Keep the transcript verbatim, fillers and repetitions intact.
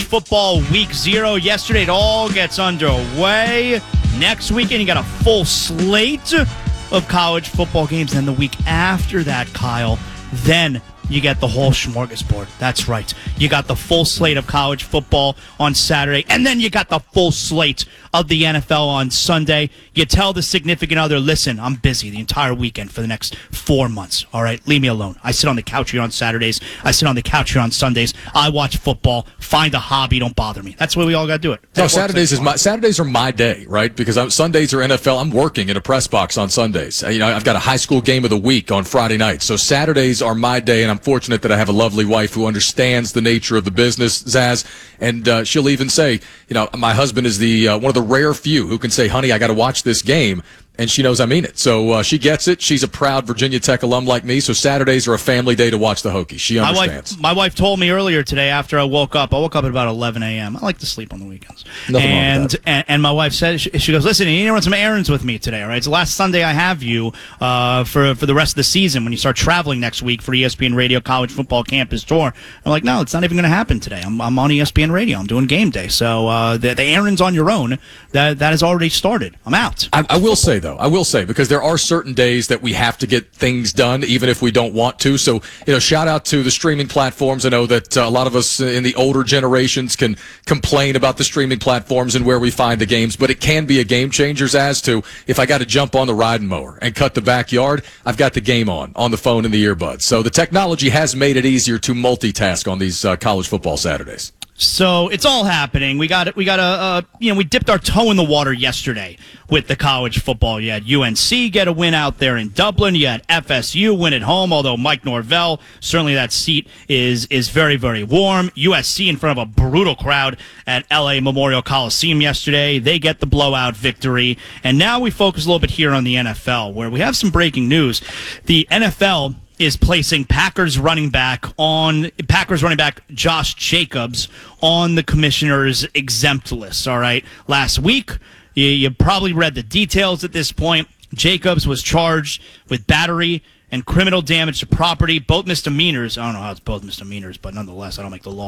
football week zero. Yesterday, it all gets underway. Next weekend, you got a full slate of college football games. And the week after that, Kyle, then you get the whole smorgasbord. That's right. You got the full slate of college football on Saturday, and then you got the full slate of the N F L on Sunday. You tell the significant other, listen, I'm busy the entire weekend for the next four months. All right, leave me alone. I sit on the couch here on Saturdays. I sit on the couch here on Sundays. I watch football. Find a hobby. Don't bother me. That's the way we all got to do it. No, Saturdays is my Saturdays are my day, right? Because I'm, Sundays are N F L. I'm working in a press box on Sundays. You know, I've got a high school game of the week on Friday night. So Saturdays are my day, and I'm fortunate that I have a lovely wife who understands the nature of the business, Zaz, and uh, she'll even say, you know, my husband is the uh, one of the rare few who can say, honey, I got to watch this game. And she knows I mean it. So uh, she gets it. She's a proud Virginia Tech alum like me, so Saturdays are a family day to watch the Hokies. She understands. My wife, my wife told me earlier today after I woke up, I woke up at about eleven a.m. I like to sleep on the weekends. Nothing and, wrong with that. and and my wife said, she, she goes, listen, you need to run some errands with me today, all right? It's the last Sunday I have you uh, for, for the rest of the season when you start traveling next week for E S P N Radio College Football Campus Tour. I'm like, no, it's not even going to happen today. I'm, I'm on E S P N Radio. I'm doing game day. So uh, the, the errands on your own, that, that has already started. I'm out. I, I will say, though, I will say, because there are certain days that we have to get things done, even if we don't want to. So, you know, shout out to the streaming platforms. I know that uh, a lot of us in the older generations can complain about the streaming platforms and where we find the games, but it can be a game changer as to if I got to jump on the riding mower and cut the backyard, I've got the game on, on the phone and the earbuds. So the technology has made it easier to multitask on these uh, college football Saturdays. So it's all happening. We got we got a uh, you know we dipped our toe in the water yesterday with the college football. You had U N C get a win out there in Dublin. You had F S U win at home. Although Mike Norvell, certainly that seat is is very very warm. U S C in front of a brutal crowd at L A Memorial Coliseum yesterday. They get the blowout victory. And now we focus a little bit here on the N F L, where we have some breaking news. The N F L is placing Packers running back on Packers running back Josh Jacobs on the commissioner's exempt list. All right. Last week, you, you probably read the details at this point. Jacobs was charged with battery and criminal damage to property, both misdemeanors. I don't know how it's both misdemeanors, but nonetheless, I don't make the law.